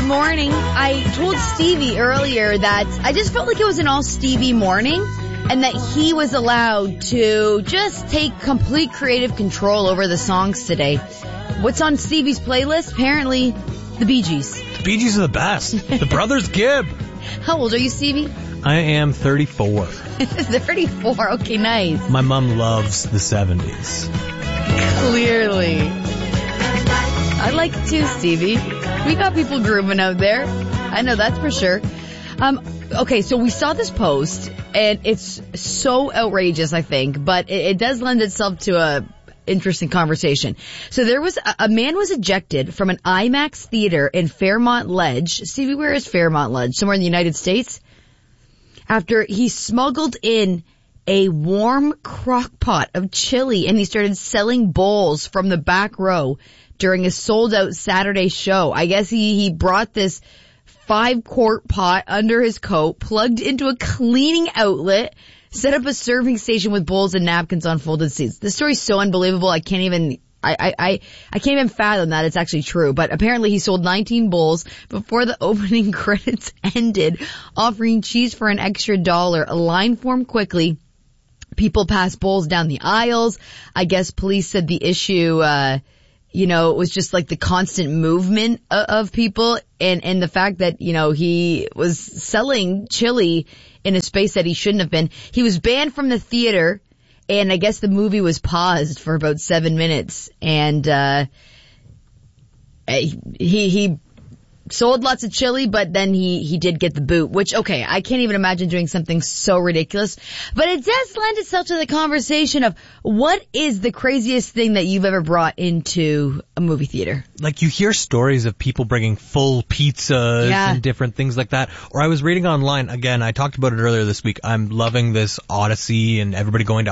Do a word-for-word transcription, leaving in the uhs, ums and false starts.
morning. I told Stevie earlier that I just felt like it was an all Stevie morning and that he was allowed to just take complete creative control over the songs today. What's on Stevie's playlist? Apparently, the Bee Gees. The Bee Gees are the best. The Brothers Gibb. How old are you, Stevie? I am thirty-four. thirty-four, okay, nice. My mom loves the seventies. Clearly. I like it too, Stevie. We got people grooving out there. I know that's for sure. Um, okay, so we saw this post, and it's so outrageous, I think, but it, it does lend itself to a interesting conversation. So there was a, a man was ejected from an IMAX theater in Fairmont Ledge. Stevie, where is Fairmont Ledge? Somewhere in the United States? After he smuggled in a warm crock pot of chili and he started selling bowls from the back row during a sold-out Saturday show. I guess he, he brought this five-quart pot under his coat, plugged into a cleaning outlet, set up a serving station with bowls and napkins on folded seats. This story's so unbelievable, I can't even... I, I, I, I can't even fathom that it's actually true, but apparently he sold nineteen bowls before the opening credits ended, offering cheese for an extra dollar. A line formed quickly. People passed bowls down the aisles. I guess police said the issue, uh, you know, it was just like the constant movement of, of people and, and the fact that, you know, he was selling chili in a space that he shouldn't have been. He was banned from the theater. And I guess the movie was paused for about seven minutes. And, uh, he, he sold lots of chili, but then he, he did get the boot, which, okay, I can't even imagine doing something so ridiculous. But it does lend itself to the conversation of what is the craziest thing that you've ever brought into a movie theater? Like, you hear stories of people bringing full pizzas yeah. and different things like that. Or I was reading online, again, I talked about it earlier this week, I'm loving this Odyssey and everybody going to